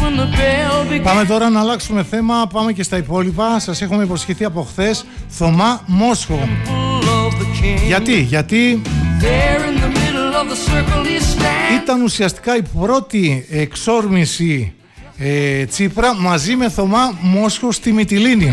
Πάμε τώρα να αλλάξουμε θέμα, πάμε και στα υπόλοιπα. Σας έχουμε υποσχεθεί από χθες Θωμά Μόσχο. Γιατί ήταν ουσιαστικά η πρώτη εξόρμηση Τσίπρα μαζί με Θωμά Μόσχο στη Μυτιλήνη.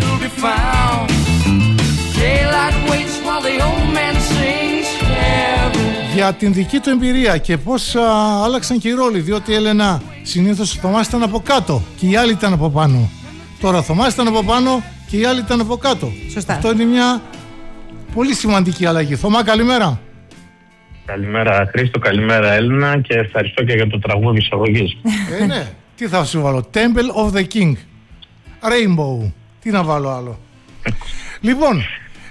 Για την δική του εμπειρία και πώς άλλαξαν και οι ρόλοι, διότι Έλενα, συνήθως ο Θωμάς ήταν από κάτω και οι άλλοι ήταν από πάνω. Τώρα ο Θωμάς ήταν από πάνω και οι άλλοι ήταν από κάτω. Σωστά. Αυτό είναι μια πολύ σημαντική αλλαγή. Θωμά, καλημέρα. Καλημέρα Χρήστο, καλημέρα Έλληνα και ευχαριστώ και για το τραγούδι εισαγωγής. Ναι, τι θα σου βάλω, Temple of the King, Rainbow, τι να βάλω άλλο. Λοιπόν,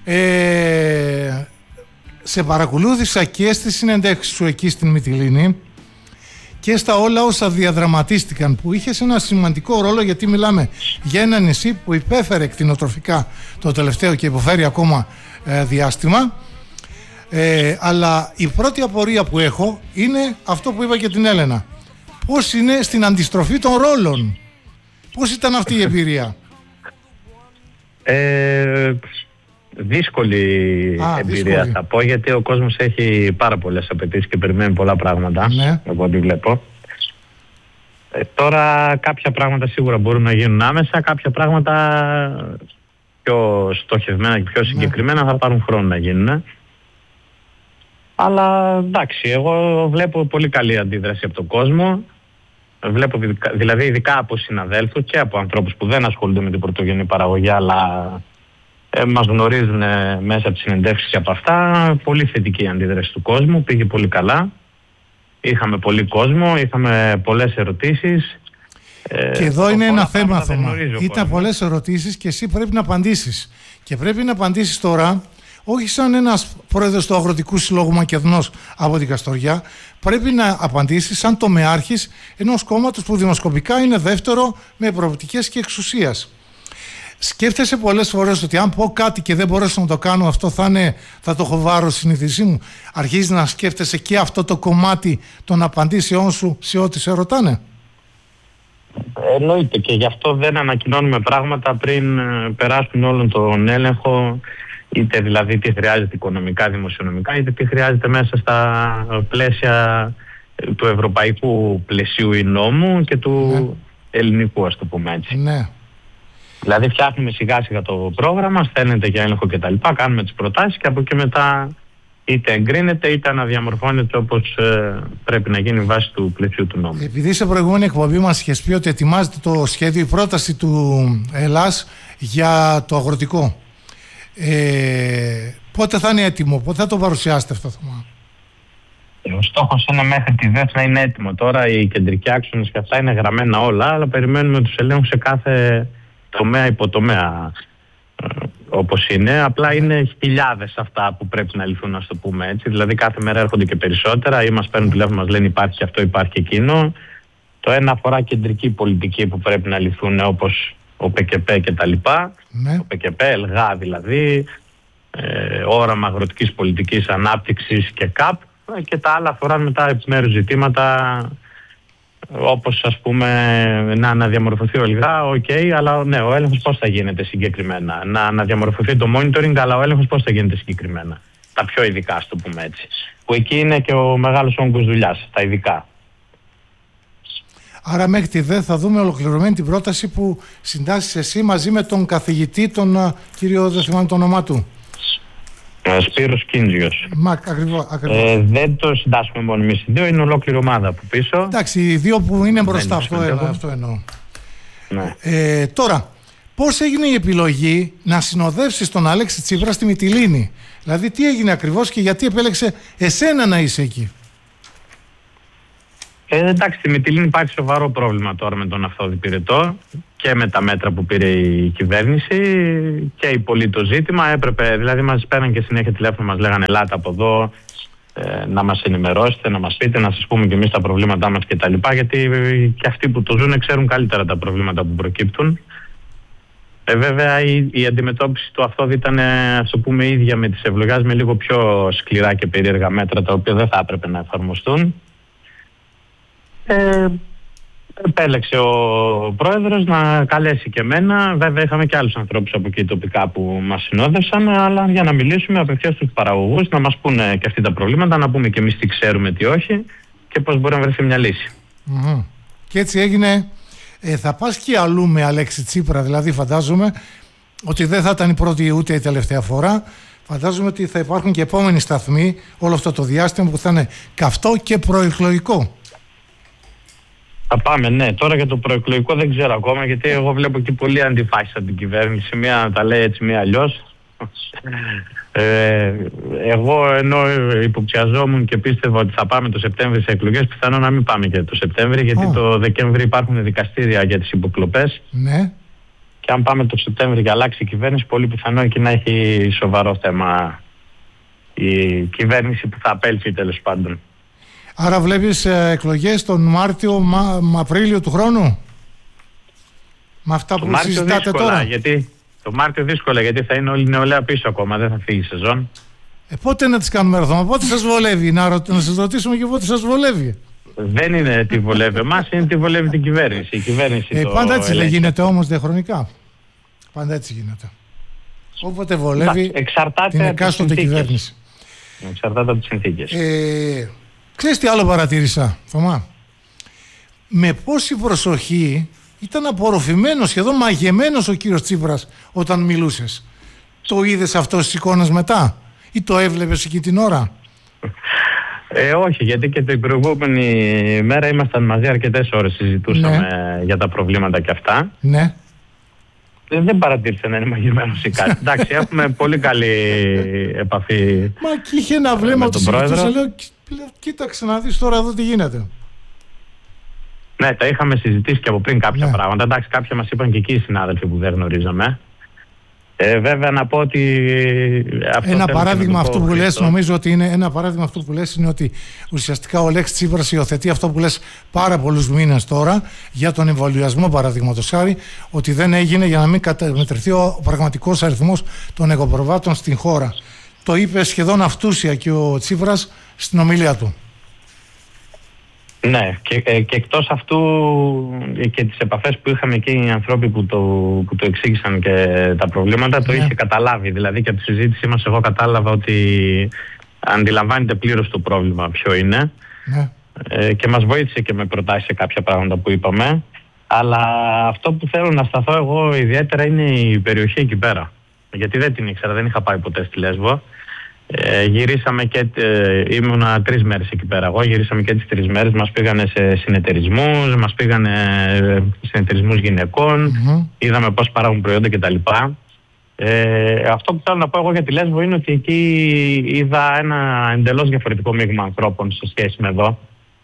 σε παρακολούθησα και στις συνεντεύξεις σου εκεί στην Μυτιλήνη και στα όλα όσα διαδραματίστηκαν, που είχες ένα σημαντικό ρόλο, γιατί μιλάμε για ένα νησί που υπέφερε κτηνοτροφικά το τελευταίο και υποφέρει ακόμα διάστημα. Αλλά η πρώτη απορία που έχω είναι αυτό που είπα και την Έλενα. Πώς είναι στην αντιστροφή των ρόλων? Πώς ήταν αυτή η εμπειρία? Δύσκολη εμπειρία θα πω, γιατί ο κόσμος έχει πάρα πολλές απαιτήσεις και περιμένει πολλά πράγματα, από ό,τι βλέπω. Τώρα κάποια πράγματα σίγουρα μπορούν να γίνουν άμεσα, κάποια πράγματα πιο στοχευμένα και πιο συγκεκριμένα θα πάρουν χρόνο να γίνουν. Αλλά εντάξει, εγώ βλέπω πολύ καλή αντίδραση από τον κόσμο. Βλέπω δηλαδή ειδικά από συναδέλφους και από ανθρώπους που δεν ασχολούνται με την πρωτογενή παραγωγή, αλλά μας γνωρίζουν μέσα από τις συνεντεύξεις και από αυτά. Πολύ θετική η αντίδραση του κόσμου, πήγε πολύ καλά. Είχαμε πολύ κόσμο, είχαμε πολλές ερωτήσεις. Και εδώ είναι ένα θέμα, Θωμά. Ήταν πολλές ερωτήσεις και εσύ πρέπει να απαντήσεις. Και πρέπει να απαντήσεις τώρα, όχι σαν ένας πρόεδρος του Αγροτικού Συλλόγου Μακεδονός από την Καστοριά, πρέπει να απαντήσεις σαν τομεάρχης ενός κόμματος που δημοσκοπικά είναι δεύτερο με προοπτικές και εξουσίας. Σκέφτεσαι πολλές φορές ότι αν πω κάτι και δεν μπορέσω να το κάνω, αυτό θα το έχω βάρος συνηθισή μου? Αρχίζεις να σκέφτεσαι και αυτό το κομμάτι των απαντήσεών σου σε ό,τι σε ρωτάνε? Εννοείται, και γι' αυτό δεν ανακοινώνουμε πράγματα πριν περάσουν όλον τον έλεγχο, είτε δηλαδή τι χρειάζεται οικονομικά, δημοσιονομικά, είτε τι χρειάζεται μέσα στα πλαίσια του ευρωπαϊκού πλαισίου ή νόμου και του ελληνικού, ας το πούμε έτσι. Ναι. Δηλαδή φτιάχνουμε σιγά σιγά το πρόγραμμα, στέλνεται για έλεγχο κτλ. Κάνουμε τις προτάσεις και από εκεί μετά είτε εγκρίνεται είτε αναδιαμορφώνεται όπως πρέπει να γίνει βάσει του πλαισίου του νόμου. Επειδή σε προηγούμενη εκπομπή μας είχες πει ότι ετοιμάζεται το σχέδιο, η πρόταση του Ελλάς για το αγροτικό, πότε θα είναι έτοιμο, πότε θα το παρουσιάσετε αυτό, Θωμά? Ο στόχος είναι μέχρι τη ΔΕΘ να είναι έτοιμο. Τώρα οι κεντρικοί άξονες και αυτά είναι γραμμένα όλα, αλλά περιμένουμε τους ελέγχους σε κάθε τομέα, υποτομέα όπως είναι. Απλά είναι χιλιάδες αυτά που πρέπει να λυθούν, να το πούμε έτσι. Δηλαδή κάθε μέρα έρχονται και περισσότερα ή μας παίρνουν τηλέφωνο, μας λένε υπάρχει και αυτό, υπάρχει και εκείνο. Το ένα αφορά κεντρική πολιτική που πρέπει να λυθούν, όπως ο ΠΚΠ και τα λοιπά. Ο ΠΚΠ, ΕΛΓΑ δηλαδή, όραμα αγροτικής πολιτικής ανάπτυξης και ΚΑΠ, και τα άλλα αφοράν μετά επιμέρους ζητήματα, όπως ας πούμε να αναδιαμορφωθεί ο ΕΛΓΑ, αλλά ναι, ο έλεγχος πώς θα γίνεται συγκεκριμένα, να αναδιαμορφωθεί το monitoring, αλλά ο έλεγχος πώς θα γίνεται συγκεκριμένα, τα πιο ειδικά, ας το πούμε έτσι, που εκεί είναι και ο μεγάλος όγκος δουλειάς, τα ειδικά. Άρα μέχρι τη ΔΕ θα δούμε ολοκληρωμένη την πρόταση που συντάσσεις εσύ μαζί με τον καθηγητή, τον κύριο, δεν θυμάμαι το όνομά του. Σπύρος Κίντζιος. Ακριβώς. Δεν το συντάσσουμε μόνο εμείς οι δύο, είναι ολόκληρη ομάδα από πίσω. Εντάξει, οι δύο που είναι μπροστά, αυτό εννοώ. Ναι. Τώρα, πώς έγινε η επιλογή να συνοδεύσεις τον Αλέξη Τσίπρα στη Μυτιλήνη? Δηλαδή τι έγινε ακριβώς και γιατί επέλεξε εσένα να είσαι εκεί? Εντάξει, στη Μυτιλήνη υπάρχει σοβαρό πρόβλημα τώρα με τον αυτοδυπηρετό και με τα μέτρα που πήρε η κυβέρνηση και η το ζήτημα. Έπρεπε, δηλαδή μας πέραν και συνέχεια τηλέφωνο, μας λέγανε ελάτε από εδώ, να μας ενημερώσετε, να μας πείτε, να σας πούμε και εμείς τα προβλήματά μας κτλ. Γιατί και αυτοί που το ζουν ξέρουν καλύτερα τα προβλήματα που προκύπτουν. Βέβαια η αντιμετώπιση του αυτόδη ήταν, ας το πούμε, ίδια με τις ευλογιάς, με λίγο πιο σκληρά και περίεργα μέτρα, τα οποία δεν θα έπρεπε να εφαρμοστούν. Επέλεξε ο πρόεδρος να καλέσει και εμένα. Βέβαια είχαμε και άλλους ανθρώπους από εκεί τοπικά που μας συνόδευσαν, αλλά για να μιλήσουμε απευθείας στους παραγωγούς, να μας πούνε και αυτοί τα προβλήματα, να πούμε και εμείς τι ξέρουμε, τι όχι και πώς μπορεί να βρεθεί μια λύση. Και έτσι έγινε. Θα πας και αλλού με Αλέξη Τσίπρα, δηλαδή φαντάζομαι ότι δεν θα ήταν η πρώτη ούτε η τελευταία φορά. Φαντάζομαι ότι θα υπάρχουν και επόμενοι σταθμοί όλο αυτό το διάστημα που θα είναι καυτό και προεκλογικό. Θα πάμε, ναι. Τώρα για το προεκλογικό δεν ξέρω ακόμα, γιατί εγώ βλέπω εκεί πολύ αντιφάσεις από την κυβέρνηση. Μία τα λέει έτσι, μία αλλιώς. Εγώ ενώ υποψιαζόμουν και πίστευα ότι θα πάμε το Σεπτέμβρη σε εκλογές, πιθανόν να μην πάμε και το Σεπτέμβρη, γιατί το Δεκέμβρη υπάρχουν δικαστήρια για τις υποκλοπές. Ναι. Και αν πάμε το Σεπτέμβρη και αλλάξει η κυβέρνηση, πολύ πιθανό εκεί να έχει σοβαρό θέμα η κυβέρνηση που θα απέλθει τέλος πάντων. Άρα βλέπεις εκλογές τον Μάρτιο, Απρίλιο του χρόνου? Με αυτά που συζητάτε δύσκολα, τώρα. Γιατί το Μάρτιο δύσκολα, γιατί θα είναι όλη η νεολαία πίσω ακόμα, δεν θα φύγει η σεζόν. Πότε να τις κάνουμε ερθόμα, πότε σας βολεύει, να σας ρωτήσουμε και πότε σας βολεύει. Δεν είναι τι βολεύει εμάς, είναι τι βολεύει την κυβέρνηση. Η κυβέρνηση πάντα έτσι δεν γίνεται όμως διαχρονικά. Πάντα έτσι γίνεται. Όποτε βολεύει την εκάστοτε κυβέρνηση. Εξαρτάται από τις συνθήκες. Ξέρεις τι άλλο παρατήρησα, Θωμά? Με πόση προσοχή ήταν απορροφημένος, σχεδόν μαγεμένος ο κύριος Τσίπρας όταν μιλούσες. Το είδες αυτό στις εικόνες μετά ή το έβλεπες εκεί την ώρα? Όχι, γιατί και την προηγούμενη μέρα ήμασταν μαζί αρκετές ώρες, συζητούσαμε για τα προβλήματα και αυτά. Ναι. Δεν παρατήρησε να είναι μαγειρμένος ή κάτι. Εντάξει, έχουμε πολύ καλή επαφή. Μα και είχε ένα βλέμμα του συζητούσα, λέω, κοίταξε να δεις τώρα εδώ τι γίνεται. Ναι, τα είχαμε συζητήσει και από πριν κάποια πράγματα. Εντάξει, κάποια μας είπαν και εκεί οι συνάδελφοι που δεν γνωρίζαμε. Βέβαια να πω ότι ένα παράδειγμα αυτού που λες, νομίζω ότι είναι ένα παράδειγμα αυτού που λες είναι ότι ουσιαστικά ο Αλέξης Τσίπρας υιοθετεί αυτό που λες πάρα πολλούς μήνες τώρα για τον εμβολιασμό, παραδείγματος χάρη, ότι δεν έγινε για να μην καταμετρηθεί ο πραγματικός αριθμός των εγωπροβάτων στην χώρα. Το είπε σχεδόν αυτούσια και ο Τσίπρας στην ομιλία του. Ναι, και εκτός αυτού και τις επαφές που είχαμε εκεί οι ανθρώποι που το εξήγησαν και τα προβλήματα, το είχε καταλάβει. Δηλαδή και από τη συζήτησή μας εγώ κατάλαβα ότι αντιλαμβάνεται πλήρως το πρόβλημα ποιο είναι. Και μας βοήθησε και με προτάσει σε κάποια πράγματα που είπαμε. Αλλά αυτό που θέλω να σταθώ εγώ ιδιαίτερα είναι η περιοχή εκεί πέρα. Γιατί δεν την ήξερα, δεν είχα πάει ποτέ στη Λέσβο. Γυρίσαμε και ήμουνα 3 μέρες εκεί πέρα. Εγώ γυρίσαμε και τις 3 μέρες. Μας πήγανε σε συνεταιρισμούς, μας πήγανε συνεταιρισμούς γυναικών. Είδαμε πώς παράγουν προϊόντα κτλ. Αυτό που θέλω να πω εγώ για τη Λέσβο είναι ότι εκεί είδα ένα εντελώς διαφορετικό μείγμα ανθρώπων σε σχέση με εδώ.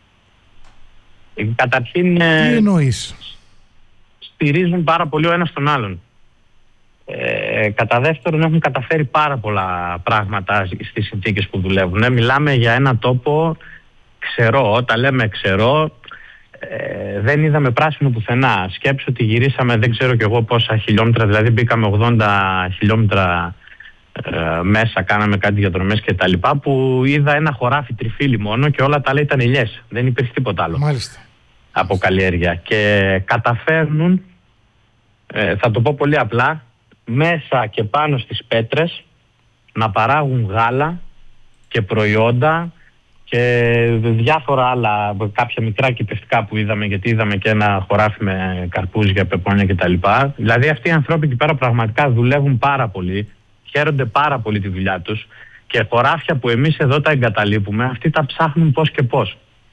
Καταρχήν, τι εννοείς? στηρίζουν πάρα πολύ ο ένας τον άλλον. Κατά δεύτερον, έχουν καταφέρει πάρα πολλά πράγματα στις συνθήκες που δουλεύουν. Μιλάμε για ένα τόπο ξερό. Όταν λέμε ξερό, δεν είδαμε πράσινο πουθενά. Σκέψου ότι γυρίσαμε δεν ξέρω κι εγώ πόσα χιλιόμετρα, δηλαδή μπήκαμε 80 χιλιόμετρα μέσα, κάναμε κάτι διαδρομές και τα λοιπά, που είδα ένα χωράφι τριφύλι μόνο και όλα τα άλλα ήταν ελιές. Δεν υπήρχε τίποτα άλλο. Μάλιστα. Από καλλιέργεια. Και καταφέρνουν, θα το πω πολύ απλά, μέσα και πάνω στις πέτρες να παράγουν γάλα και προϊόντα και διάφορα άλλα, κάποια μικρά κυπευτικά που είδαμε, γιατί είδαμε και ένα χωράφι με καρπούζια, πεπόνια κτλ. Δηλαδή αυτοί οι άνθρωποι εκεί πέρα πραγματικά δουλεύουν πάρα πολύ, χαίρονται πάρα πολύ τη δουλειά τους και χωράφια που εμείς εδώ τα εγκαταλείπουμε, αυτοί τα ψάχνουν πώς και πώς.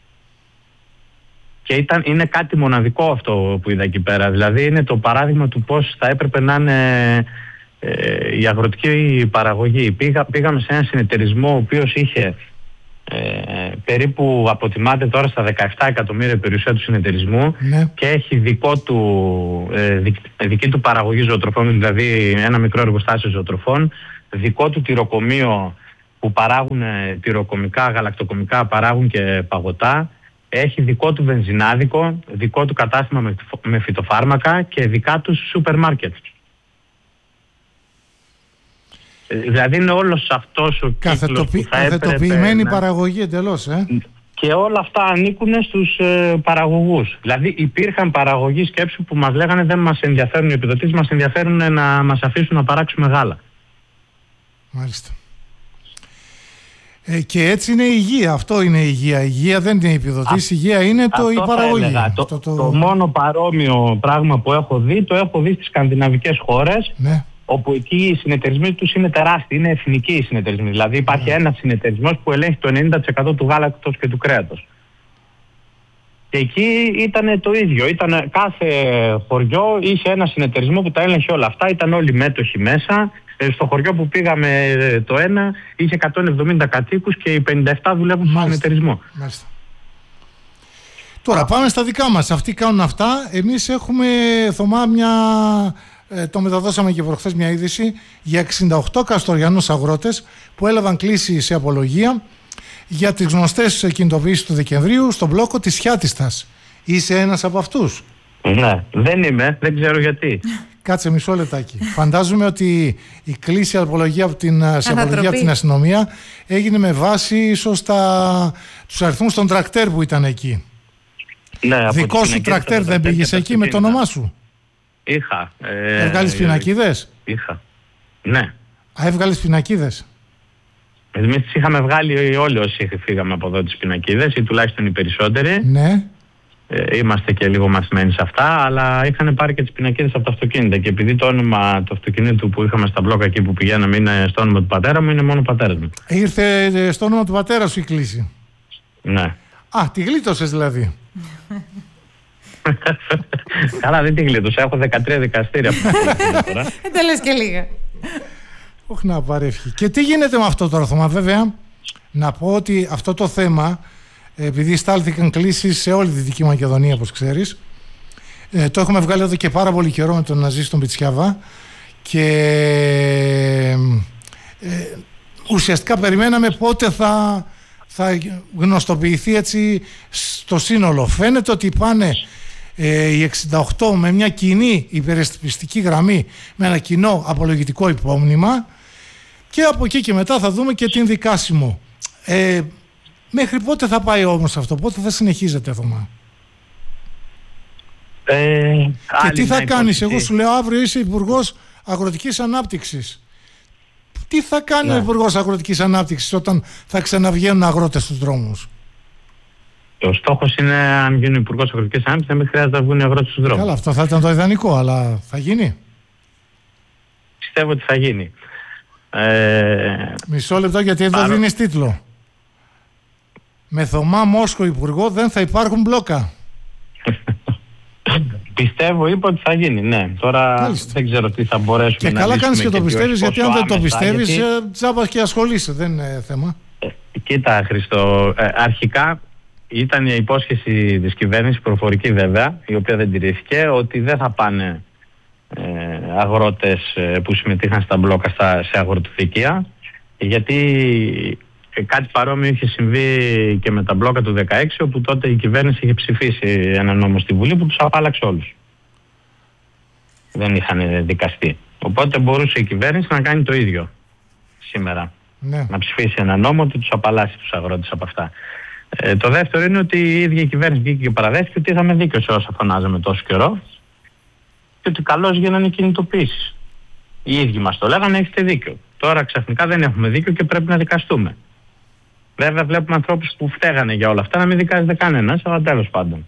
Και είναι κάτι μοναδικό αυτό που είδα εκεί πέρα. Δηλαδή είναι το παράδειγμα του πώς θα έπρεπε να είναι η αγροτική παραγωγή. Πήγαμε σε ένα συνεταιρισμό ο οποίος είχε περίπου, αποτιμάται τώρα στα 17 εκατομμύρια περιουσία του συνεταιρισμού και έχει δική του παραγωγή ζωοτροφών, δηλαδή ένα μικρό εργοστάσιο ζωοτροφών, δικό του τυροκομείο που παράγουν τυροκομικά, γαλακτοκομικά, παράγουν και παγωτά. Έχει δικό του βενζινάδικο, δικό του κατάστημα με φυτοφάρμακα και δικά του σούπερ μάρκετ. Δηλαδή είναι όλος αυτός ο κύκλος που θα έπρεπε καθετοποιημένη παραγωγή εντελώς, Και όλα αυτά ανήκουν στους παραγωγούς. Δηλαδή υπήρχαν παραγωγοί σκέψου που μας λέγανε δεν μας ενδιαφέρουν οι επιδοτήσεις, μας ενδιαφέρουν να μας αφήσουν να παράξουμε γάλα. Μάλιστα. Και έτσι είναι η υγεία. Αυτό είναι η υγεία. Η υγεία δεν είναι η επιδοτήση, η υγεία είναι η παραγωγή. Το μόνο παρόμοιο πράγμα που έχω δει, το έχω δει στις σκανδιναβικές χώρες, ναι, όπου εκεί οι συνεταιρισμοί τους είναι τεράστιοι, είναι εθνικοί οι συνεταιρισμοί. Δηλαδή υπάρχει ένας συνεταιρισμός που ελέγχει το 90% του γάλακτος και του κρέατος. Και εκεί ήταν το ίδιο. Κάθε χωριό είχε ένα συνεταιρισμό που τα έλεγχε όλα αυτά, ήταν όλοι μέτοχοι μέσα. Στο χωριό που πήγαμε το ένα είχε 170 κατοίκους και οι 57 δουλεύουν στο συνεταιρισμό. Μάλιστα. Τώρα πάμε στα δικά μας. Αυτοί κάνουν αυτά. Εμείς έχουμε, Θωμά, το μεταδώσαμε και προχθές μια είδηση για 68 καστοριανούς αγρότες που έλαβαν κλήση σε απολογία για τις γνωστές κινητοποιήσεις του Δεκεμβρίου στον μπλόκο της Χιάτιστας. Είσαι ένας από αυτούς? Ναι, δεν είμαι, δεν ξέρω γιατί. Κάτσε μισό λεπτάκι. Φαντάζομαι ότι η κλήση σε απολογία από την αστυνομία έγινε με βάση ίσως τους αριθμούς των τρακτέρ που ήταν εκεί. Ναι, δικό σου τρακτέρ δεν πήγες εκεί με το όνομά σου? Είχα. Έβγαλες πινακίδες? Είχα. Ναι. Έβγαλες πινακίδες? Εμείς τις είχαμε βγάλει όλοι όσοι φύγαμε από εδώ τις πινακίδες, ή τουλάχιστον οι περισσότεροι. Ναι. Είμαστε και λίγο μαθημένοι σε αυτά, αλλά είχαν πάρει και τις πινακίδες από τα αυτοκίνητα. Και επειδή το όνομα του αυτοκινήτου που είχαμε στα μπλόκα εκεί που πηγαίναμε είναι στο όνομα του πατέρα μου, είναι μόνο ο πατέρας μου. Ήρθε στο όνομα του πατέρα σου η κλήση? Ναι. Α, τη γλίτωσες δηλαδή? Καλά, δεν τη γλίτωσα. Έχω 13 δικαστήρια. Δεν λες και λίγα. Όχι να παρεύχει. Και τι γίνεται με αυτό τώρα, Θωμά? Βέβαια, να πω ότι αυτό το θέμα, επειδή στάλθηκαν κλήσεις σε όλη τη Δυτική Μακεδονία, όπως ξέρεις, το έχουμε βγάλει εδώ και πάρα πολύ καιρό με τον Ναζί στον Πιτσιάβα και ουσιαστικά περιμέναμε πότε θα γνωστοποιηθεί έτσι στο σύνολο. Φαίνεται ότι πάνε οι 68 με μια κοινή υπερασπιστική γραμμή, με ένα κοινό απολογητικό υπόμνημα, και από εκεί και μετά θα δούμε και την δικάσιμο. Μέχρι πότε θα πάει όμως αυτό? Πότε θα συνεχίζεται, Θωμά? Και τι θα κάνεις? Εγώ σου λέω αύριο είσαι Υπουργός Αγροτικής Ανάπτυξης. Τι θα κάνει ο Υπουργός Αγροτικής Ανάπτυξης όταν θα ξαναβγαίνουν αγρότες στους δρόμους? Ο στόχος είναι, αν γίνει Υπουργός Αγροτικής Ανάπτυξης, να μην χρειάζεται να βγουν οι αγρότες στους δρόμους. Καλά, αυτό θα ήταν το ιδανικό, αλλά θα γίνει? Πιστεύω ότι θα γίνει. Μισό λεπτό, γιατί εδώ δίνεις τίτλο. Με Θωμά Μόσχο Υπουργό δεν θα υπάρχουν μπλόκα. Πιστεύω, είπα ότι θα γίνει, ναι. Τώρα Μάλιστα. Δεν ξέρω τι θα μπορέσουμε και να καλά κάνεις και το και πιστεύεις, γιατί αν δεν το πιστεύεις, γιατί... τζάμπας και ασχολείσαι, δεν είναι θέμα. Κοίτα, Χριστό, αρχικά ήταν η υπόσχεση της κυβέρνησης, προφορική βέβαια, η οποία δεν τηρήθηκε, ότι δεν θα πάνε αγρότες που συμμετείχαν στα μπλόκα σε αγροτοφυκεία, γιατί κάτι παρόμοιο είχε συμβεί και με τα μπλόκα του 2016, όπου τότε η κυβέρνηση είχε ψηφίσει ένα νόμο στη Βουλή που τους απάλαξε όλους. Δεν είχαν δικαστεί. Οπότε μπορούσε η κυβέρνηση να κάνει το ίδιο σήμερα. Ναι. Να ψηφίσει ένα νόμο ότι τους απαλλάσσει τους αγρότες από αυτά. Το δεύτερο είναι ότι η ίδια η κυβέρνηση βγήκε και παραδέχτηκε ότι είχαμε δίκιο σε όσα φωνάζαμε τόσο καιρό και ότι καλώς γίνανε κινητοποιήσεις. Οι ίδιοι μας το λέγανε, έχετε δίκιο. Τώρα ξαφνικά δεν έχουμε δίκιο και πρέπει να δικαστούμε. Βέβαια βλέπουμε ανθρώπους που φταίγανε για όλα αυτά να μην δικάζεται κανένας, αλλά τέλος πάντων.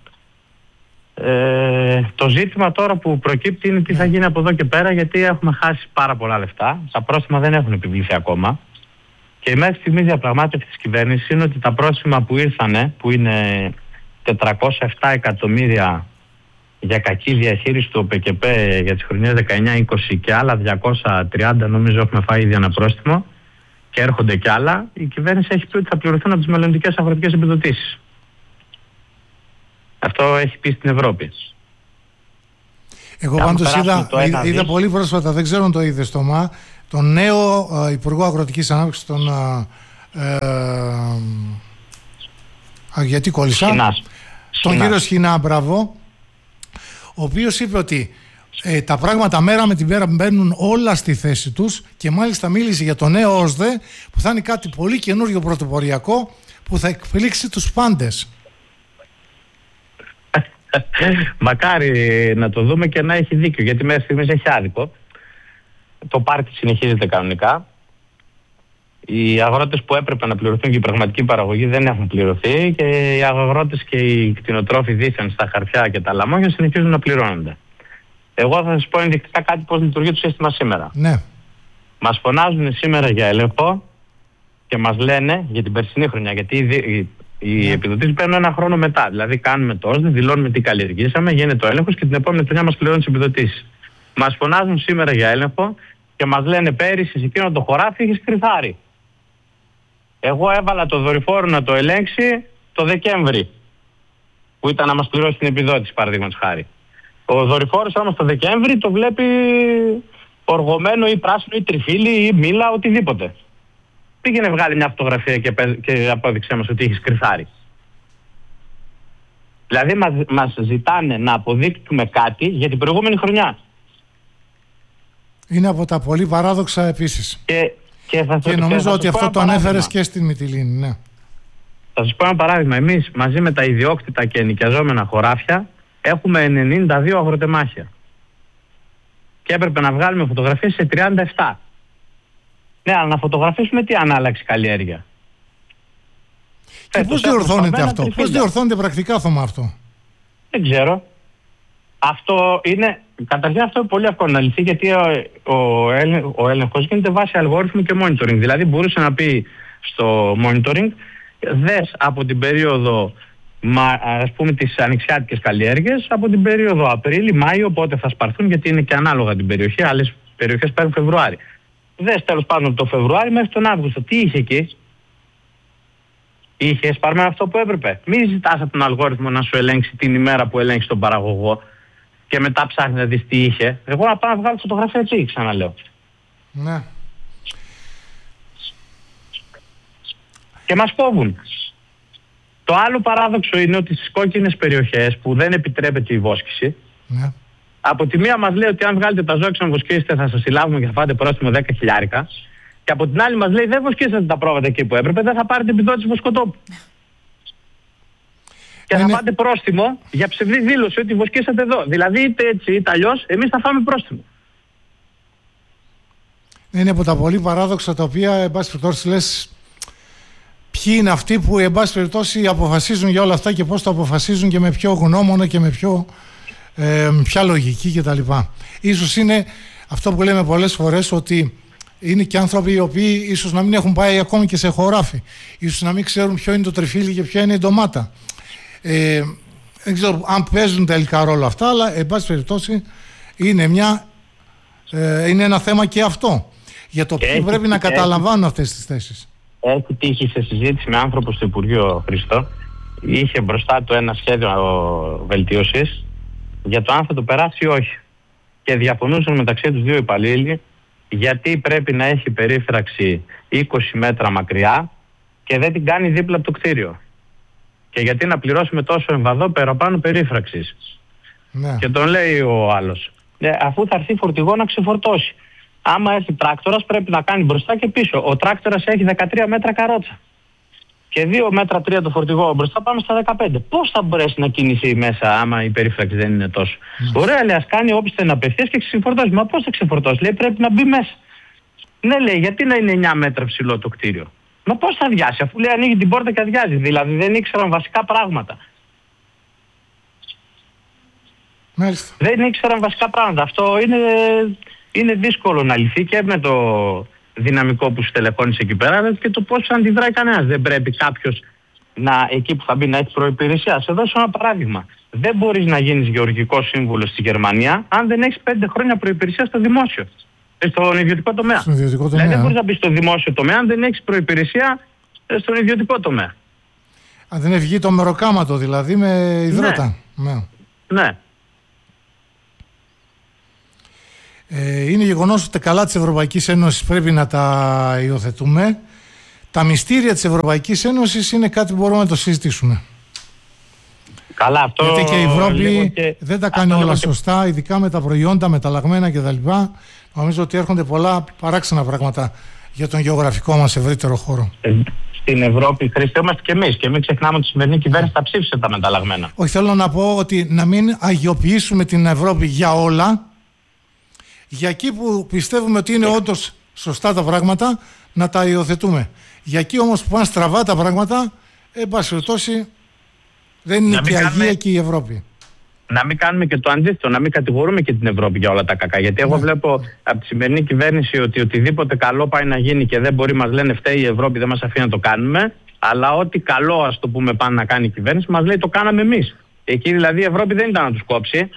Το ζήτημα τώρα που προκύπτει είναι τι θα γίνει από εδώ και πέρα, γιατί έχουμε χάσει πάρα πολλά λεφτά. Τα πρόστιμα δεν έχουν επιβληθεί ακόμα. Και η μέχρι στιγμής διαπραγμάτευση της κυβέρνησης είναι ότι τα πρόστιμα που ήρθανε, που είναι 407 εκατομμύρια για κακή διαχείριση του ΟΠΕΚΕΠ για τις χρονιές 19-20 και άλλα 230 νομίζω έχουμε φάει ήδη ένα πρόστιμο και έρχονται κι άλλα, η κυβέρνηση έχει πει ότι θα πληρωθούν από τις μελλοντικές αγροτικές επιδοτήσεις. Αυτό έχει πει στην Ευρώπη. Εγώ πάντως είδα πολύ πρόσφατα, δεν ξέρω αν το είδες, Θωμά, τον νέο Υπουργό Αγροτικής Ανάπτυξης, γιατί κόλλησα, τον κύριο Σχοινά, μπράβο, ο οποίος είπε ότι τα πράγματα μέρα με την μέρα μπαίνουν όλα στη θέση τους και μάλιστα μίλησε για το νέο ΟΣΔΕ που θα είναι κάτι πολύ καινούριο πρωτοποριακό που θα εκπλήξει τους πάντες. Μακάρι να το δούμε και να έχει δίκιο, γιατί μέχρι στιγμής έχει άδικο. Το πάρτι συνεχίζεται κανονικά. Οι αγρότες που έπρεπε να πληρωθούν και η πραγματική παραγωγή δεν έχουν πληρωθεί, και οι αγρότες και οι κτηνοτρόφοι δήθεν στα χαρτιά και τα λαμόγια συνεχίζουν να πληρώνονται. Εγώ θα σας πω ενδεικτικά κάτι πώς λειτουργεί το σύστημα σήμερα. Ναι. Μας φωνάζουν σήμερα για έλεγχο και μας λένε για την περσινή χρονιά, γιατί οι επιδοτήσεις παίρνουν ένα χρόνο μετά. Δηλαδή κάνουμε το ΩΣΔ, δηλώνουμε τι καλλιεργήσαμε, γίνεται ο έλεγχος και την επόμενη χρονιά μας πληρώνουν τις επιδοτήσεις. Μας φωνάζουν σήμερα για έλεγχο και μας λένε πέρυσι σε εκείνο το χωράφι είχες κρυθάρι. Εγώ έβαλα το δορυφόρο να το ελέγξει το Δεκέμβρη, που ήταν να μας πληρώσει την επιδότηση, παραδείγματος χάρη. Ο δορυφόρος όμως το Δεκέμβρη το βλέπει οργωμένο ή πράσινο ή τριφύλι ή μήλα, οτιδήποτε. Πήγαινε βγάλει μια φωτογραφία και απόδειξέ μας ότι έχεις κρυθάρι. Δηλαδή μας ζητάνε να αποδείξουμε κάτι για την προηγούμενη χρονιά. Είναι από τα πολύ παράδοξα επίσης. Και νομίζω ότι αυτό το ανέφερες και στην Μυτιλήνη. Ναι. Θα σας πω ένα παράδειγμα. Εμείς μαζί με τα ιδιόκτητα και ενοικιαζόμενα χωράφια έχουμε 92 αγροτεμάχια. Και έπρεπε να βγάλουμε φωτογραφίες σε 37. Ναι, αλλά να φωτογραφίσουμε τι αν άλλαξε καλλιέργεια. Και πώς διορθώνεται αυτό, πώς διορθώνεται πρακτικά αυτό? Δεν ξέρω. Αυτό είναι, καταρχήν αυτό είναι πολύ εύκολο να λυθεί, γιατί ο έλεγχος γίνεται βάσει αλγόριθμου και monitoring. Δηλαδή μπορούσε να πει στο monitoring, δες από την περίοδο, ας πούμε, τις ανοιξιάτικες καλλιέργειες, από την περίοδο Απρίλη-Μάιο, πότε θα σπαρθούν, γιατί είναι και ανάλογα την περιοχή, άλλες περιοχές παίρνουν Φεβρουάρι. Δες τέλος πάντων το Φεβρουάρι μέχρι τον Αύγουστο. Τι είχε εκεί? Είχε σπαρμένο αυτό που έπρεπε? Μην ζητάς από τον αλγόριθμο να σου ελέγξει την ημέρα που ελέγξει τον παραγωγό και μετά ψάχνει να δεις τι είχε. Εγώ να πάω να βγάλω φωτογραφία έτσι, ξαναλέω. Ναι. Και μας κόβουν. Το άλλο παράδοξο είναι ότι στις κόκκινες περιοχές που δεν επιτρέπεται η βόσκηση, ναι, από τη μία μας λέει ότι αν βγάλετε τα ζώα και να βοσκήσετε θα σας συλλάβουμε και θα φάτε πρόστιμο 10.000. Και από την άλλη μας λέει δεν βοσκήσατε τα πρόβατα εκεί που έπρεπε, δεν θα πάρετε επιδότηση βοσκοτόπου. Και θα πάτε πρόστιμο για ψευδή δήλωση ότι βοσκήσατε εδώ. Δηλαδή είτε έτσι είτε αλλιώς εμείς θα φάμε πρόστιμο. Είναι από τα πολύ παράδοξα τα οποία, εν πάση περιπτώσει, λες ποιοι είναι αυτοί που, εν πάση περιπτώσει, αποφασίζουν για όλα αυτά και πώς το αποφασίζουν και με ποιο γνώμονα και με ποια λογική κτλ. Ίσως είναι αυτό που λέμε πολλές φορές, ότι είναι και άνθρωποι οι οποίοι ίσως να μην έχουν πάει ακόμη και σε χωράφι, ίσως να μην ξέρουν ποιο είναι το τριφύλι και ποια είναι η ντομάτα. Δεν ξέρω αν παίζουν τελικά ρόλο αυτά, αλλά εν πάση περιπτώσει είναι ένα θέμα και αυτό, για το ποιοι πρέπει να καταλαμβάνουν αυτές τις θέσεις. Έχει τύχει σε συζήτηση με άνθρωπο στο Υπουργείο, Χρήστο, είχε μπροστά του ένα σχέδιο βελτίωσης για το αν θα το περάσει ή όχι. Και διαφωνούσαν μεταξύ τους δύο υπαλλήλοι γιατί πρέπει να έχει περίφραξη 20 μέτρα μακριά και δεν την κάνει δίπλα από το κτίριο. Και γιατί να πληρώσουμε τόσο εμβαδό παραπάνω περίφραξης. Ναι. Και τον λέει ο άλλος, αφού θα έρθει φορτηγό να ξεφορτώσει. Άμα έρθει τράκτορας πρέπει να κάνει μπροστά και πίσω. Ο τράκτορας έχει 13 μέτρα καρότσα. Και 2 μέτρα 3 το φορτηγό μπροστά, πάμε στα 15. Πώς θα μπορέσει να κινηθεί μέσα άμα η περίφραξη δεν είναι τόσο? Ωραία, λέει, ας κάνει όπισθεν απευθείας και ξεφορτώσει. Μα πώς θα ξεφορτώσει? Λέει, πρέπει να μπει μέσα. Ναι, λέει, γιατί να είναι 9 μέτρα ψηλό το κτίριο? Μα πώς θα αδειάσει, αφού λέει ανοίγει την πόρτα και αδειάζει? Δηλαδή δεν ήξεραν βασικά πράγματα. Μάλιστα. Δεν ήξεραν βασικά πράγματα. Αυτό είναι δύσκολο να λυθεί και με το δυναμικό που στελεχώνεις εκεί πέρα και το πώς αντιδράει κανένας. Δεν πρέπει κάποιος εκεί που θα μπει να έχει προϋπηρεσία. Σε δώσω ένα παράδειγμα. Δεν μπορείς να γίνεις γεωργικός σύμβουλος στη Γερμανία αν δεν έχεις 5 χρόνια προϋπηρεσία στο δημόσιο. Στον ιδιωτικό τομέα. Δηλαδή δεν μπορείς να μπεις στο δημόσιο τομέα αν δεν έχεις προϋπηρεσία στον ιδιωτικό τομέα. Αν δεν έχει βγει το μεροκάματο δηλαδή με υδρότα. Ναι. Είναι γεγονός ότι τα καλά της Ευρωπαϊκής Ένωσης πρέπει να τα υιοθετούμε. Τα μυστήρια της Ευρωπαϊκής Ένωσης είναι κάτι που μπορούμε να το συζητήσουμε. Καλά, αυτό. Γιατί και η Ευρώπη δεν τα κάνει όλα σωστά, ειδικά με τα προϊόντα μεταλλαγμένα κτλ. Νομίζω ότι έρχονται πολλά παράξενα πράγματα για τον γεωγραφικό μας ευρύτερο χώρο. στην Ευρώπη, Χρήστο, είμαστε κι εμείς. Και μην ξεχνάμε ότι η σημερινή κυβέρνηση τα ψήφισε τα μεταλλαγμένα. Όχι, θέλω να πω ότι να μην αγιοποιήσουμε την Ευρώπη για όλα. Για εκεί που πιστεύουμε ότι είναι όντως σωστά τα πράγματα, να τα υιοθετούμε. Για εκεί όμως που πάνε στραβά τα πράγματα, εν πάση περιπτώσει, δεν είναι και αγία και η Ευρώπη. Να μην κάνουμε και το αντίθετο, να μην κατηγορούμε και την Ευρώπη για όλα τα κακά. Γιατί εγώ βλέπω από τη σημερινή κυβέρνηση ότι οτιδήποτε καλό πάει να γίνει και δεν μπορεί, μας λένε φταίει η Ευρώπη, δεν μας αφήνει να το κάνουμε. Αλλά ό,τι καλό, ας το πούμε, πάνε να κάνει η κυβέρνηση, μας λέει το κάναμε εμείς. Εκεί δηλαδή η Ευρώπη δεν ήταν να τους κόψει.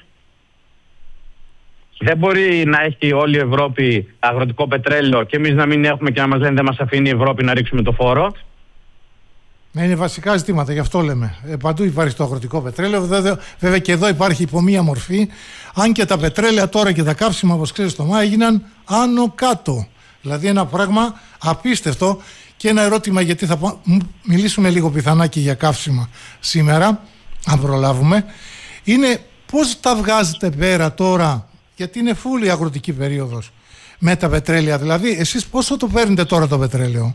Δεν μπορεί να έχει όλη η Ευρώπη αγροτικό πετρέλαιο και εμείς να μην έχουμε και να μας λένε δεν μας αφήνει η Ευρώπη να ρίξουμε το φόρο. Είναι βασικά ζητήματα, γι' αυτό λέμε. Παντού υπάρχει το αγροτικό πετρέλαιο. Βέβαια και εδώ υπάρχει υπό μία μορφή. Αν και τα πετρέλαια τώρα και τα καύσιμα, όπως ξέρεις, το ΜΑ έγιναν άνω κάτω. Δηλαδή ένα πράγμα απίστευτο. Και ένα ερώτημα, γιατί θα μιλήσουμε λίγο πιθανά και για καύσιμα σήμερα, αν προλάβουμε, είναι πώς τα βγάζετε πέρα τώρα, γιατί είναι φούλη η αγροτική περίοδος με τα πετρέλαια. Δηλαδή, εσείς πόσο το παίρνετε τώρα το πετρέλαιο?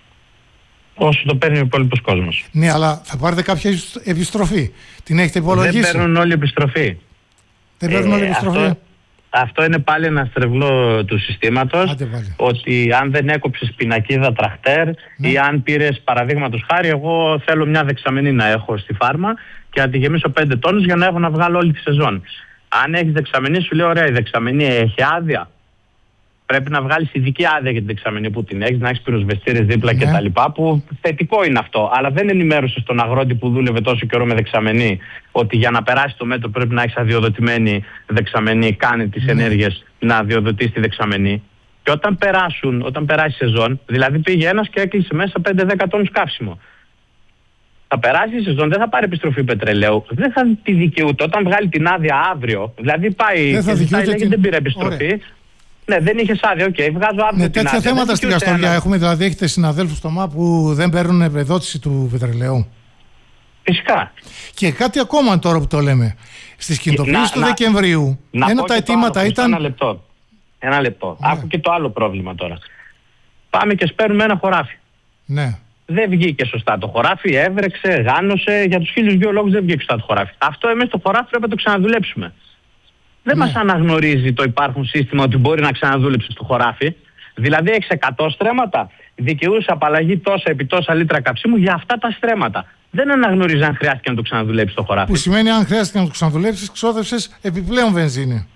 Όσο το παίρνει ο υπόλοιπος κόσμος. Ναι, αλλά θα πάρετε κάποια επιστροφή. Την έχετε υπολογίσει? Δεν παίρνουν όλη επιστροφή. Δεν παίρνουν όλη επιστροφή. Αυτό είναι πάλι ένα στρεβλό του συστήματος. Ότι αν δεν έκοψες πινακίδα τραχτέρ, ναι, ή αν πήρες, παραδείγματος χάρη, εγώ θέλω μια δεξαμενή να έχω στη φάρμα και να τη γεμίσω 5 τόνους για να έχω να βγάλω όλη τη σεζόν. Αν έχεις δεξαμενή, σου λέει ωραία, η δεξαμενή έχει άδεια. Πρέπει να βγάλεις ειδική άδεια για την δεξαμενή που την έχεις, να έχεις πυροσβεστήρες δίπλα, ναι, κτλ. Που θετικό είναι αυτό. Αλλά δεν ενημέρωσες τον αγρότη που δούλευε τόσο καιρό με δεξαμενή ότι για να περάσει το μέτρο πρέπει να έχεις αδειοδοτημένη δεξαμενή, κάνει τις ενέργειες να αδειοδοτείς τη δεξαμενή. Και όταν περάσει η σεζόν, δηλαδή πήγε ένας και έκλεισε μέσα 5-10 τόνους καύσιμο. Θα περάσει η σεζόν, δεν θα πάρει επιστροφή πετρελαίου, δεν θα τη δικαιούται. Όταν βγάλει την άδεια αύριο, δηλαδή πάει και δεν πήρε επιστροφή. Ωραία. Ναι, δεν είχε άδεια, βγάζω αύριο. Ναι, τέτοια θέματα στην Καστοριά έχουμε, δηλαδή έχετε συναδέλφους στο ΜΑ που δεν παίρνουν επιδότηση του πετρελαίου? Φυσικά. Και κάτι ακόμα τώρα που το λέμε. Στις κινητοποιήσεις του Δεκεμβρίου, ένα τα αιτήματα ήταν. Ένα λεπτό. Ναι. Άκου και το άλλο πρόβλημα τώρα. Πάμε και σπέρνουμε ένα χωράφι. Ναι. Δεν βγήκε σωστά το χωράφι, έβρεξε, γάνωσε. Για τους 1002 λόγους δεν βγήκε σωστά το χωράφι. Αυτό εμείς το χωράφι πρέπει να το ξαναδουλέψουμε. Δεν μας αναγνωρίζει το υπάρχον σύστημα ότι μπορεί να ξαναδούλεψει στο χωράφι. Δηλαδή έχεις 100 στρέμματα, δικαιούσε απαλλαγή τόσα επί τόσα λίτρα καυσίμου για αυτά τα στρέμματα. Δεν αναγνωρίζει αν χρειάστηκε να το ξαναδουλέψει το χωράφι. Που σημαίνει αν χρειάστηκε να το ξαναδουλέψεις, ξόδευσες επιπλέον βενζίνη.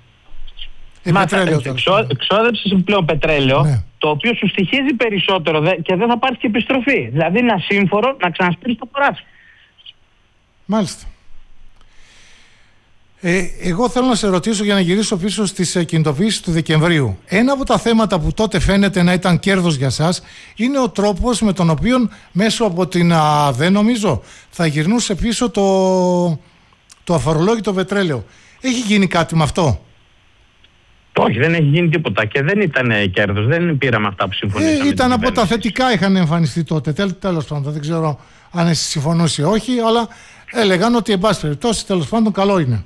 Ξόδεψες επιπλέον πετρέλαιο, ναι, το οποίο σου στοιχίζει περισσότερο και δεν θα πάρεις και επιστροφή. Δηλαδή είναι ασύμφορο να ξανασπείρεις το χωράφι. Μάλιστα. Εγώ θέλω να σε ρωτήσω, για να γυρίσω πίσω στις κινητοποιήσεις του Δεκεμβρίου. Ένα από τα θέματα που τότε φαίνεται να ήταν κέρδος για σας είναι ο τρόπος με τον οποίο μέσω από την ΑΔΕ, νομίζω, θα γυρνούσε πίσω το αφορολόγητο πετρέλαιο. Έχει γίνει κάτι με αυτό? Όχι, δεν έχει γίνει τίποτα και δεν ήταν κέρδος, δεν πήραμε αυτά που συμφωνήσαμε. Ήταν από τα θετικά, είχαν εμφανιστεί τότε. Τέλος πάντων, δεν ξέρω αν εσύ συμφωνούσε ή όχι, αλλά έλεγαν ότι εν πάση περιπτώσει τέλος πάντων καλό είναι.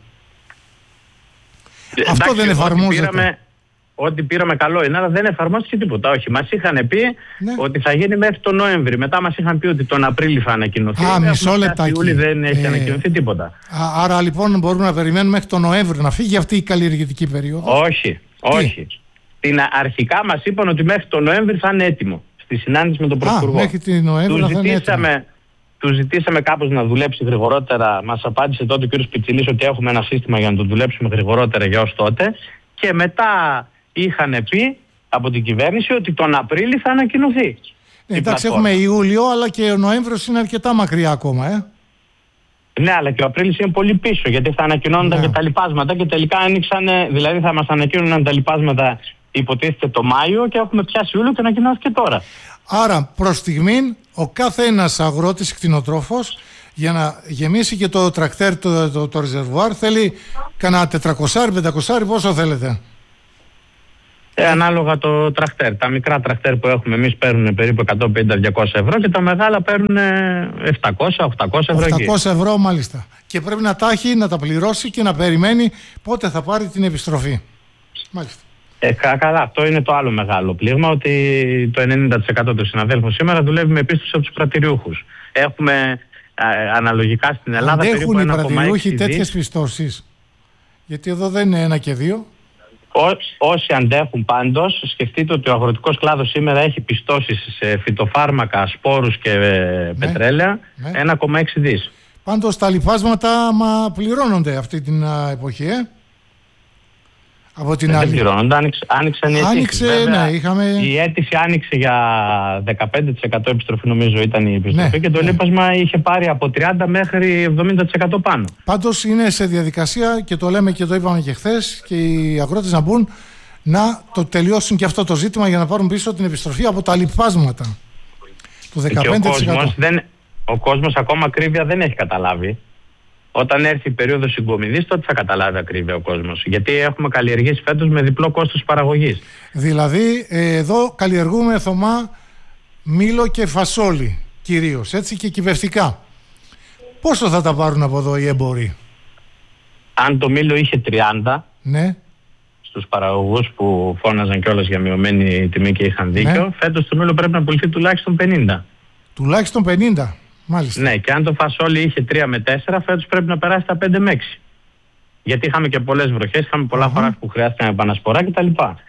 Αυτό δεν εφαρμόζεται. Ό,τι πήραμε καλό είναι, αλλά δεν εφαρμόστηκε τίποτα. Όχι, μας είχαν πει, ναι, ότι θα γίνει μέχρι τον Νοέμβρη. Μετά μας είχαν πει ότι τον Απρίλιο θα ανακοινωθεί. Μισό λεπτάκι. Ιούλη δεν έχει ανακοινωθεί τίποτα. Άρα λοιπόν μπορούμε να περιμένουμε μέχρι τον Νοέμβρη να φύγει αυτή η καλλιεργητική περίοδος? Όχι. Αρχικά μας είπαν ότι μέχρι τον Νοέμβρη θα είναι έτοιμο. Στη συνάντηση με τον Πρωθυπουργό. Μέχρι τον Νοέμβρη θα είναι έτοιμο. Του ζητήσαμε κάπως να δουλέψει γρηγορότερα. Μας απάντησε τότε ο κ. Πιτσιλής ότι έχουμε ένα σύστημα για να το δουλέψουμε γρηγορότερα για ως τότε. Και μετά είχαν πει από την κυβέρνηση ότι τον Απρίλιο θα ανακοινωθεί. Εντάξει, έχουμε Ιούλιο, αλλά και ο Νοέμβριος είναι αρκετά μακριά ακόμα, Ναι, αλλά και ο Απρίλιος είναι πολύ πίσω, γιατί θα ανακοινώνονταν και τα λοιπάσματα και τελικά άνοιξαν, δηλαδή θα μας ανακοίνωναν τα λοιπάσματα υποτίθεται το Μάιο και έχουμε πιάσει Ιούλιο και ανακοινώθηκε τώρα. Άρα προς στιγμήν ο κάθε ένας αγρότης κτηνοτρόφος για να γεμίσει και το τρακτέρ, το ρεζερβουάρ, θέλει κανένα 400-500, πόσο θέλετε? Ανάλογα το τρακτέρ. Τα μικρά τρακτέρ που έχουμε εμείς παίρνουν περίπου 150-200 ευρώ και τα μεγάλα παίρνουν 700-800 ευρώ. 800 ευρώ μάλιστα. Και πρέπει να τα έχει, να τα πληρώσει και να περιμένει πότε θα πάρει την επιστροφή. Μάλιστα. Καλά, αυτό είναι το άλλο μεγάλο πλήγμα, ότι το 90% των συναδέλφων σήμερα δουλεύει με πίστοση από τους πρατηριούχους. Έχουμε αναλογικά στην Ελλάδα περίπου 1,6 δις. Αντέχουν οι πρατηριούχοι τέτοιες πιστώσεις? Γιατί εδώ δεν είναι 1 και 2. Όσοι αντέχουν πάντως, σκεφτείτε ότι ο αγροτικός κλάδος σήμερα έχει πιστώσεις σε φυτοφάρμακα, σπόρους και πετρέλαια, 1,6 δις. Πάντως τα λιπάσματα πληρώνονται αυτή την εποχή, από την άλλη. Δεν πληρώνονται, άνοιξαν οι αιτήσεις. Η αίτηση άνοιξε για 15% επιστροφή, νομίζω ήταν η επιστροφή, και το λίπασμα είχε πάρει από 30% μέχρι 70% πάνω. Πάντως είναι σε διαδικασία, και το λέμε και το είπαμε και χθες, και οι αγρότες να μπουν να το τελειώσουν και αυτό το ζήτημα για να πάρουν πίσω την επιστροφή από τα λιπάσματα του 15%. Ο κόσμος ακόμα ακρίβεια δεν έχει καταλάβει. Όταν έρθει η περίοδος συγκομιδής, τότε θα καταλάβει ακρίβεια ο κόσμος. Γιατί έχουμε καλλιεργήσει φέτος με διπλό κόστος παραγωγής. Δηλαδή, εδώ καλλιεργούμε, Θωμά, μήλο και φασόλι κυρίως, έτσι, και κυβευτικά. Πόσο θα τα πάρουν από εδώ οι έμποροι? Αν το μήλο είχε 30, ναι, στους παραγωγούς που φώναζαν κιόλας για μειωμένη τιμή και είχαν δίκιο, φέτος το μήλο πρέπει να πουληθεί τουλάχιστον 50. Τουλάχιστον 50. Μάλιστα. Ναι, και αν το φασόλι είχε 3 με 4, φέτος πρέπει να περάσει τα 5 με 6. Γιατί είχαμε και πολλές βροχές, είχαμε πολλά χωράφια που χρειάστηκαν επανασπορά κτλ.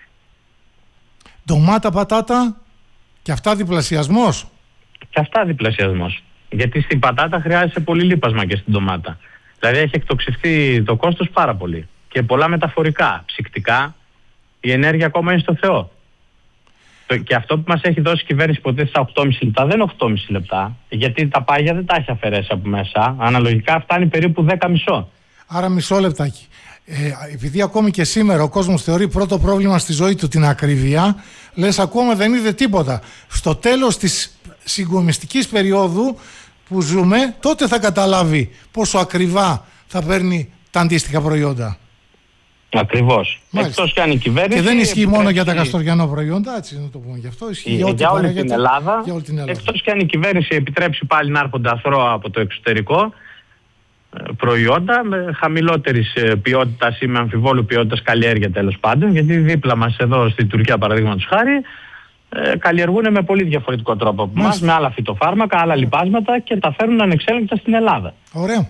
Ντομάτα, πατάτα, και αυτά διπλασιασμός? Και αυτά διπλασιασμός. Γιατί στην πατάτα χρειάζεται πολύ λίπασμα και στην ντομάτα. Δηλαδή έχει εκτοξευτεί το κόστος πάρα πολύ. Και πολλά μεταφορικά, ψυκτικά, η ενέργεια ακόμα είναι στο Θεό. Και αυτό που μας έχει δώσει η κυβέρνηση ποτέ στα 8,5 λεπτά δεν είναι 8,5 λεπτά, γιατί τα πάγια δεν τα έχει αφαιρέσει από μέσα. Αναλογικά φτάνει περίπου 10,5. Άρα μισό λεπτάκι. Επειδή ακόμη και σήμερα ο κόσμος θεωρεί πρώτο πρόβλημα στη ζωή του την ακρίβεια, λες ακόμα δεν είδε τίποτα. Στο τέλος της συγκομιστικής περίοδου που ζούμε, τότε θα καταλάβει πόσο ακριβά θα παίρνει τα αντίστοιχα προϊόντα. Ακριβώς. Εκτός και αν η κυβέρνηση. Και δεν ισχύει μόνο για τα καστοριανό προϊόντα, έτσι να το πούμε γι' αυτό. Ισχύει για όλη την Ελλάδα. Εκτός και αν η κυβέρνηση επιτρέψει πάλι να έρχονται αθρώα από το εξωτερικό προϊόντα με χαμηλότερης ποιότητας ή με αμφιβόλου ποιότητας καλλιέργεια, τέλος πάντων. Γιατί δίπλα μας εδώ στη Τουρκία, παραδείγματος χάρη, καλλιεργούν με πολύ διαφορετικό τρόπο από εμάς, με άλλα φυτοφάρμακα, άλλα λιπάσματα, και τα φέρνουν ανεξέλεγκτα στην Ελλάδα. Ωραία.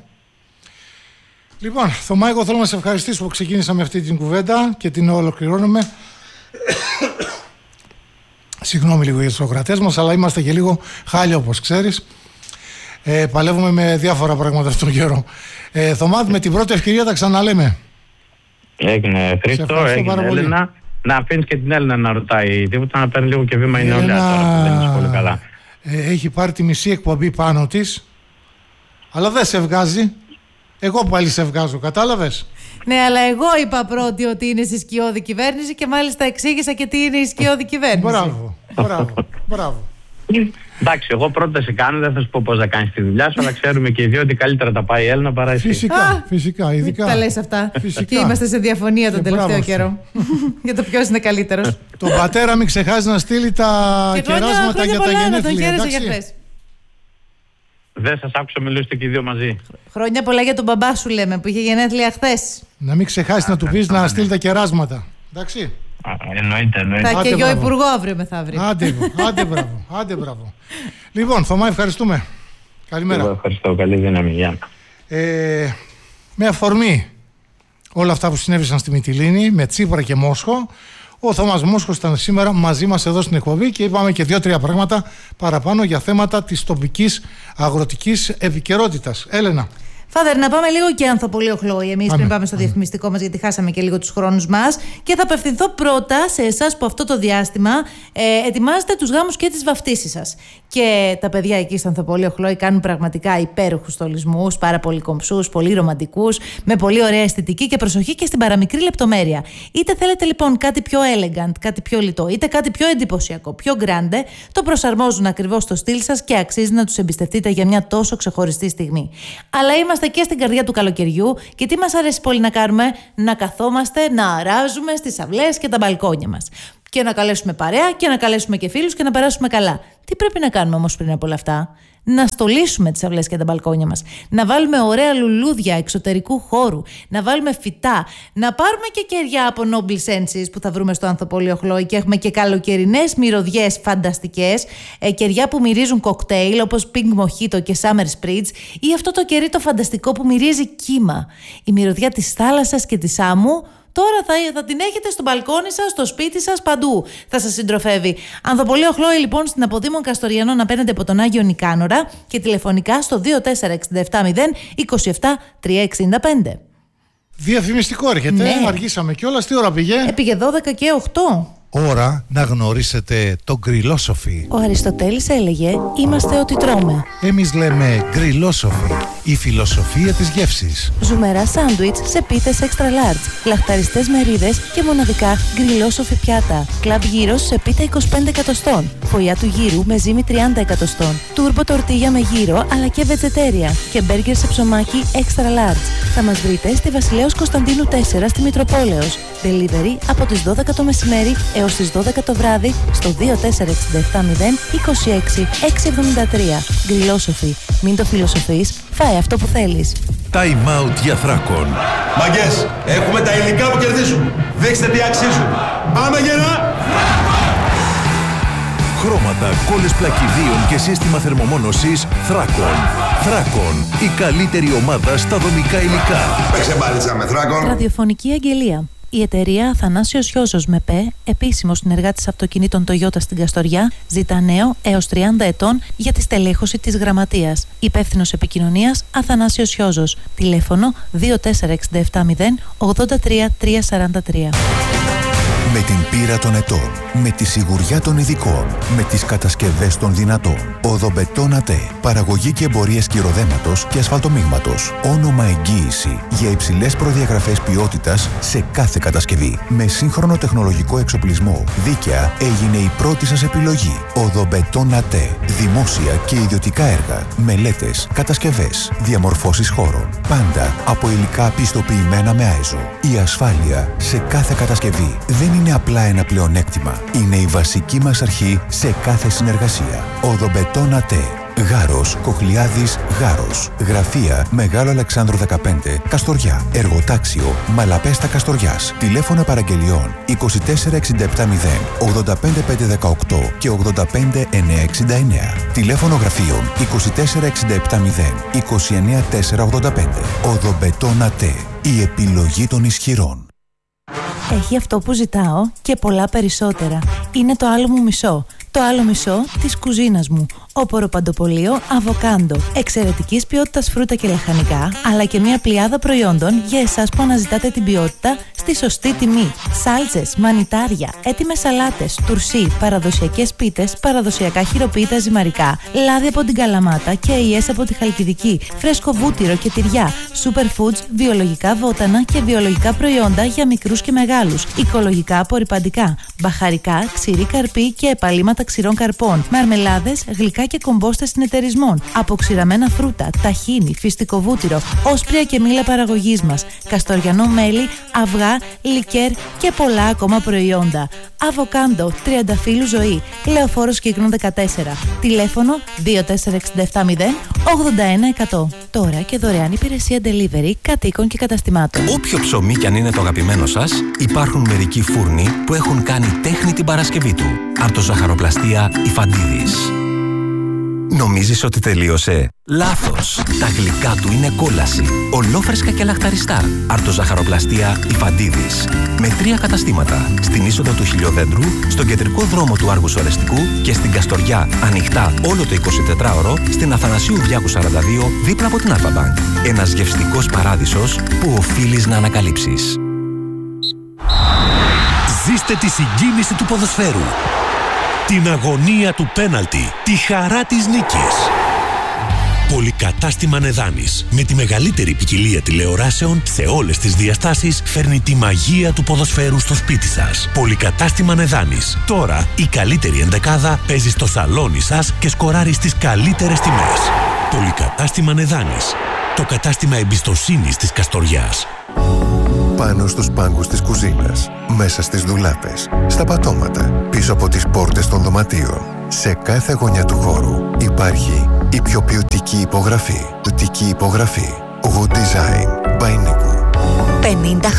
Λοιπόν, Θωμά, εγώ θέλω να σε ευχαριστήσω που ξεκίνησαμε αυτή την κουβέντα και την ολοκληρώνουμε. Συγγνώμη λίγο για τους ακροατές μας, αλλά είμαστε και λίγο χάλια, όπως ξέρεις. Παλεύουμε με διάφορα πράγματα αυτόν τον καιρό. Θωμά, με την πρώτη ευκαιρία τα ξαναλέμε. Έγινε, Χρήστο, έγινε Έλενα. Να αφήνεις και την Έλενα να ρωτάει τίποτα, να παίρνει λίγο και βήμα η νεολαία τώρα που δεν είναι πολύ καλά. Έχει πάρει τη μισή εκπομπή πάνω της, αλλά δεν σε βγάζει. Εγώ πάλι σε βγάζω, κατάλαβες? Ναι, αλλά εγώ είπα πρώτη ότι είναι στη σκιώδη κυβέρνηση και μάλιστα εξήγησα και τι είναι η σκιώδη κυβέρνηση. Μπράβο. Εντάξει, εγώ πρόταση κάνω, δεν θα σου πω πώς να κάνεις τη δουλειά σου, αλλά ξέρουμε και οι δύο ότι καλύτερα τα πάει η Έλληνα παρά εσύ. Φυσικά, ειδικά. Τα λες αυτά. Και είμαστε σε διαφωνία τον τελευταίο καιρό για το ποιος είναι καλύτερος. Τον πατέρα μην ξεχάσει να στείλει τα κεράσματα για τα γενέθλια. Δεν σας άκουσα, μιλήσετε και οι δύο μαζί. Χρόνια πολλά για τον μπαμπά σου, λέμε, που είχε γενέθλια χθες. Να μην ξεχάσει να του πεις να στείλει τα κεράσματα. Εντάξει. Εννοείται. Θα και για υπουργό αύριο μεθαύριο. Άντε, μπράβο. Λοιπόν, Θωμά, ευχαριστούμε. Καλημέρα. Εγώ ευχαριστώ. Καλή δύναμη. Γεια. Με αφορμή όλα αυτά που συνέβησαν στη Μυτιλήνη με Τσίπρα και Μόσχο, ο Θωμάς Μόσχος ήταν σήμερα μαζί μας εδώ στην εκπομπή και είπαμε και 2-3 πράγματα παραπάνω για θέματα της τοπικής αγροτικής επικαιρότητας. Έλενα. Φάδερ, να πάμε λίγο και ανθοπολείο Χλόη εμείς πριν πάμε στο διαφημιστικό μας, γιατί χάσαμε και λίγο τους χρόνους μας. Και θα απευθυνθώ πρώτα σε εσάς που αυτό το διάστημα ετοιμάζετε τους γάμους και τις βαφτίσεις σας. Και τα παιδιά εκεί στο ανθοπολείο Χλόη κάνουν πραγματικά υπέροχους στολισμούς, πάρα πολύ κομψούς, πολύ ρομαντικούς, με πολύ ωραία αισθητική και προσοχή και στην παραμικρή λεπτομέρεια. Είτε θέλετε λοιπόν κάτι πιο elegant, κάτι πιο λιτό, είτε κάτι πιο εντυπωσιακό, πιο grande, το προσαρμόζουν ακριβώς στο στυλ σας και αξίζει να τους εμπιστευτείτε για μια τόσο ξεχωριστή στιγμή. Αλλά είμαστε και στην καρδιά του καλοκαιριού και τι μας αρέσει πολύ να κάνουμε? Να καθόμαστε, να αράζουμε στις αυλές και τα μπαλκόνια μας. και να καλέσουμε παρέα και να καλέσουμε και φίλους και να περάσουμε καλά. Τι πρέπει να κάνουμε όμως πριν από όλα αυτά? Να στολίσουμε τις αυλές και τα μπαλκόνια μας, να βάλουμε ωραία λουλούδια εξωτερικού χώρου, να βάλουμε φυτά, να πάρουμε και κεριά από Noble Senses που θα βρούμε στο Ανθοπόλιο Χλόι, και έχουμε και καλοκαιρινές μυρωδιές φανταστικές, κεριά που μυρίζουν κοκτέιλ όπως Pink Mojito και Summer Spritz, ή αυτό το κερί το φανταστικό που μυρίζει κύμα, η μυρωδιά της θάλασσας και της άμμου. Τώρα θα την έχετε στο μπαλκόνι σας, στο σπίτι σας, παντού θα σας συντροφεύει. Ανθοπολείο Χλόι λοιπόν στην Αποδήμων Καστοριανών απέναντι από τον Άγιο Νικάνορα, και τηλεφωνικά στο 24670 27 365. Διαφημιστικό έρχεται, ναι. Αργήσαμε κιόλας. Τι ώρα πήγε? Πήγε 12 και 8. Ώρα να γνωρίσετε το γκριλόσοφι. Ο Αριστοτέλης έλεγε «Είμαστε ό,τι τρώμε». Εμείς λέμε γκριλόσοφι, η φιλοσοφία της γεύσης. Ζουμερά σάντουιτς σε πίτες extra large, λαχταριστές μερίδες και μοναδικά γκριλόσοφι πιάτα. Κλαμπ γύρος σε πίτα 25 εκατοστών. Φωλιά του γύρου με ζύμη 30 εκατοστών. Τούρμπο τορτίγια με γύρο αλλά και βετζετέρια. Και μπέργκερ σε ψωμάκι extra large. Θα μας βρείτε στη Βασιλέως Κωνσταντίνου 4 στη Μητροπόλεως. Delivery από τις 12 το μεσημέρι έως τις 12 το βράδυ στο 24670 26 673. Γκριλόσοφι. Μην το φιλοσοφείς, φάε αυτό που θέλεις. Time out για Θράκον. Μαγκές, έχουμε τα υλικά που κερδίζουν. Δείξτε τι αξίζουν. Πάμε γερά! Χρώματα, κόλλες πλακιδίων και σύστημα θερμομόνωσης Θράκον. Θράκον, η καλύτερη ομάδα στα δομικά υλικά. Παίξε μπάλιτσα με Θράκον. Ραδιοφωνική αγγελία. Η εταιρεία Αθανάσιος Γιώζος με ΠΕ, επίσημος συνεργάτης αυτοκινήτων Toyota στην Καστοριά, ζητά νέο έως 30 ετών για τη στελέχωση της γραμματείας. Υπεύθυνος επικοινωνίας Αθανάσιος Γιώζος. Τηλέφωνο 24670 83 343. Με την πείρα των ετών, με τη σιγουριά των ειδικών, με τις κατασκευές των δυνατών. Οδομπετόν ΑΤΕ. Παραγωγή και εμπορία σκυροδέματος και ασφαλτομίγματος. Όνομα εγγύηση για υψηλές προδιαγραφές ποιότητας σε κάθε κατασκευή. Με σύγχρονο τεχνολογικό εξοπλισμό. Δίκαια έγινε η πρώτη σας επιλογή. Οδομπετόν ΑΤΕ. Δημόσια και ιδιωτικά έργα. Μελέτες, κατασκευές, διαμορφώσεις χώρων. Πάντα από υλικά πιστοποιημένα με ΆΕΖΟ. Η ασφάλεια σε κάθε κατασκευή δεν είναι απλά ένα πλεονέκτημα. Είναι η βασική μας αρχή σε κάθε συνεργασία. Οδομπετόν ΑΤΕ. Γάρος, Κοχλιάδης, Γάρος. Γραφεία Μεγάλο Αλεξάνδρου 15, Καστοριά. Εργοτάξιο Μαλαπέστα Καστοριάς. Τηλέφωνα παραγγελιών 24670 85518 και 85969. Τηλέφωνο γραφείων 24670 29485. Οδομπετόν ΑΤΕ. Η επιλογή των ισχυρών. Έχει αυτό που ζητάω και πολλά περισσότερα. Είναι το άλλο μου μισό. Το άλλο μισό της κουζίνας μου. Όπορο παντοπολείο Αβοκάντο. Εξαιρετικής ποιότητας φρούτα και λαχανικά, αλλά και μια πλειάδα προϊόντων για εσάς που αναζητάτε την ποιότητα στη σωστή τιμή. Σάλτσες, μανιτάρια, έτοιμες σαλάτες, τουρσί, παραδοσιακές πίτες, παραδοσιακά χειροποίητα ζυμαρικά, λάδι από την Καλαμάτα και αειές από τη Χαλκιδική, φρέσκο βούτυρο και τυριά, superfoods, βιολογικά βότανα και βιολογικά προϊόντα για μικρούς και μεγάλους, οικολογικά απορρυπαντικά, μπαχαρικά, ξηρή καρπή και επαλήματα ξηρών καρπών, μαρμελάδες, γλυκά και κομπόστες συνεταιρισμών, αποξηραμένα φρούτα, ταχίνι, φυστικό βούτυρο, όσπρια και μήλα παραγωγής μας, καστοριανό μέλι, αυγά, λικέρ και πολλά ακόμα προϊόντα. Αβοκάντο, τριανταφύλου ζωή, Λεωφόρος Κύκνων 14. Τηλέφωνο 24670 81100. Τώρα και δωρεάν υπηρεσία delivery κατοίκων και καταστημάτων. Όποιο ψωμί κι αν είναι το αγαπημένο σας, υπάρχουν μερικοί φούρνοι που έχουν κάνει τέχνη την Παρασκευή του. Αρτοζαχαροπλαστεία Ιφαντίδης. Νομίζεις ότι τελείωσε? Λάθος! Τα γλυκά του είναι κόλαση. Ολόφρεσκα και λαχταριστά. Αρτοζαχαροπλαστεία Ιφαντίδης. Με 3 καταστήματα. Στην είσοδο του Χιλιοδέντρου, στον κεντρικό δρόμο του Άργου Σορεστικού και στην Καστοριά, ανοιχτά όλο το 24ωρο, στην Αθανασίου Διάκου 42, δίπλα από την Αλφα-Μπανκ. Ένας γευστικός παράδεισος που οφείλεις να ανακαλύψεις. Ζήστε τη συγκίνηση του ποδοσφαίρου. Την αγωνία του πέναλτι. Τη χαρά της νίκης. Πολυκατάστημα Νεδάνης. Με τη μεγαλύτερη ποικιλία τηλεοράσεων σε όλες τις διαστάσεις φέρνει τη μαγεία του ποδοσφαίρου στο σπίτι σας. Πολυκατάστημα Νεδάνης. Τώρα η καλύτερη ενδεκάδα παίζει στο σαλόνι σας και σκοράρει στις καλύτερες τιμές. Πολυκατάστημα Νεδάνης. Το κατάστημα εμπιστοσύνης της Καστοριάς. Πάνω στους πάγκους της κουζίνας, μέσα στις ντουλάπες, στα πατώματα, Πίσω από τις πόρτες των δωματίων, σε κάθε γωνιά του χώρου υπάρχει η πιο ποιοτική υπογραφή. Ποιοτική υπογραφή. Wood Design by Niku. 50